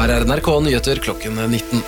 Her NRK Nyheter klokken 19.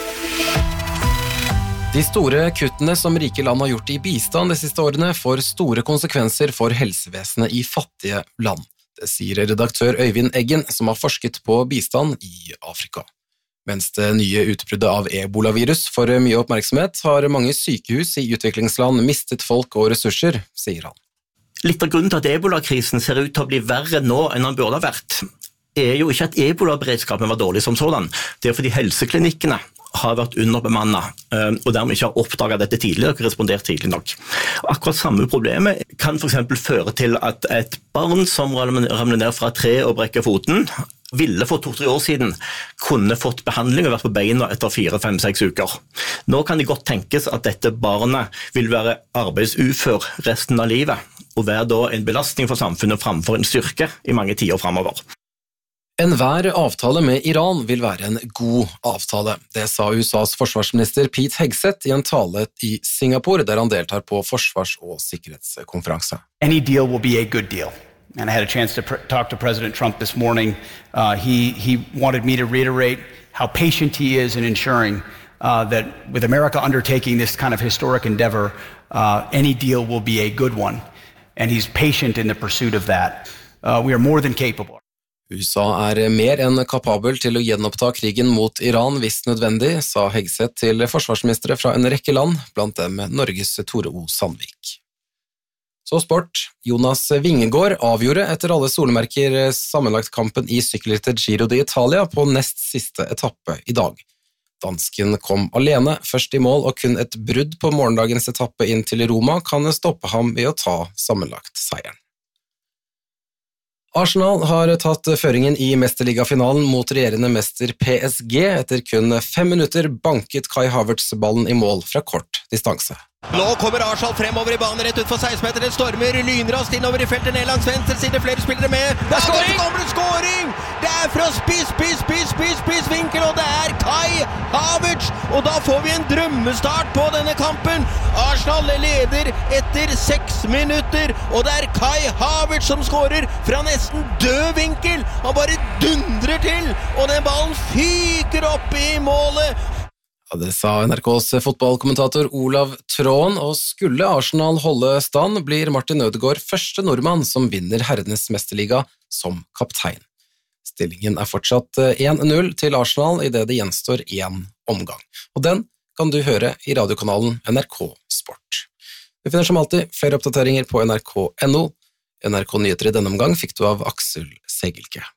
De store kuttene som rike land har gjort i bistand de siste årene får store konsekvenser for helsevesenet i fattige land. Det sier redaktør Øyvind Eggen, som har forsket på bistand i Afrika. Mens det nye utbruddet av Ebola-virus får mye oppmerksomhet, har mange sykehus i utviklingsland mistet folk og ressurser, sier han. Litt av grunnen til at Ebola-krisen ser ut til å bli verre nå enn den burde ha vært, er jo ikke at Ebola-beredskapen var dårlig som sådan. Det er fordi helseklinikkene har vært underbemannet, og dermed ikke har oppdaget dette tidligere og respondert tidlig nok. Akkurat samme problemet kan for eksempel føre til at et barn som ramler ned fra et tre og brekker foten, ville for 2-3 år siden kunne fått behandling og vært på beina etter 4, 5, 6 uker. Nå kan det godt tenkes at dette barnet vil være arbeidsufør resten av livet, og være da en belastning for samfunnet framfor en styrke i mange tiår fremover. Enhver avtale med Iran vil være en god avtale. Det sa USAs forsvarsminister Pete Hegseth i en tale i Singapore, der han deltar på forsvars- og sikkerhetskonferanse. Any deal will be a good deal. And I had a chance to talk to President Trump this morning. He wanted me to reiterate how patient he is in ensuring that with America undertaking this kind of historic endeavor, any deal will be a good one. And he's patient in the pursuit of that. We are more than capable. USA mer enn kapabel til å gjenoppta krigen mot Iran hvis nødvendig, sa Hegseth til forsvarsministre fra en rekke land, blant dem Norges Tore O. Sandvik. Så sport. Jonas Vingegaard avgjorde etter alle solmerker sammenlagtkampen i sykkelrittet Giro d'Italia på nest siste etappe i dag. Dansken kom alene, først i mål, og kun et brudd på morgendagens etappe inn til Roma kan stoppe ham ved å ta sammenlagt seieren. Arsenal har tatt føringen i mesterligafinalen mot regjerende mester PSG etter kun 5 minutter banket Kai Havertz ballen i mål fra kort distanse. Nå kommer Arsenal fremover i banen rett ut for 16-meter, det stormer lynrast innover i feltet ned langs venstre side, flere spillere med. Det er skåring! Det kommer skåring! Det er fra spiss vinkel, og det er Kai Havertz, og da får vi en drømmestart på denne kampen. Arsenal leder etter 6 minutter, og det er Kai Havertz som skårer fra nesten død vinkel. Han bare dundrer til, og den ballen fyker opp i målet. Ja, det sa NRKs fotballkommentator Olav Tråen, og skulle Arsenal holde stand, blir Martin Ødegaard første nordmann som vinner herrenes mesterliga som kaptein. Stillingen er fortsatt 1-0 til Arsenal i det gjenstår 1 omgang, og den kan du høre i radiokanalen NRK Sport. Du finner som alltid flere oppdateringer på nrk.no. NRK Nyheter i denne omgang fikk du av Aksel Segelke.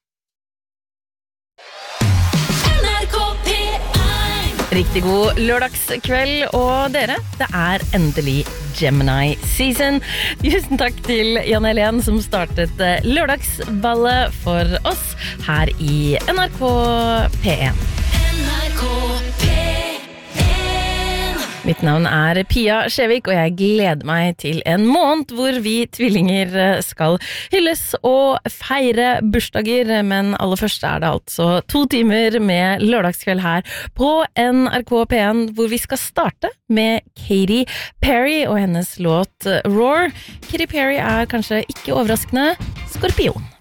Riktig god lørdagskveld, og dere, det er endelig Gemini season. Tusen takk til Jan Helene som startet lørdagsballet for oss her i NRK P1. NRK P1. Mitt navn er Pia Skjevik, og jeg gleder meg til en måned hvor vi tvillinger skal hylles og feire bursdager, men aller først er det altså 2 timer med lørdagskveld her på NRK P1, hvor vi skal starte med Katy Perry og hennes låt Roar. Katy Perry er kanskje ikke overraskende skorpion.